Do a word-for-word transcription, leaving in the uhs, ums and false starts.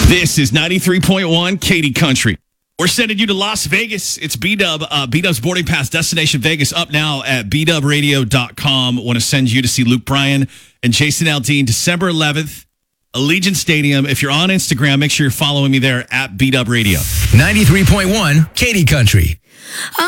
This is ninety-three point one Katy Country. We're sending you to Las Vegas. It's B-Dub. Uh, B-Dub's boarding pass, Destination Vegas, up now at b dub radio dot com. Want to send you to see Luke Bryan and Jason Aldean December eleventh, Allegiant Stadium. If you're on Instagram, make sure you're following me there at B-Dub Radio. ninety-three point one Katy Country.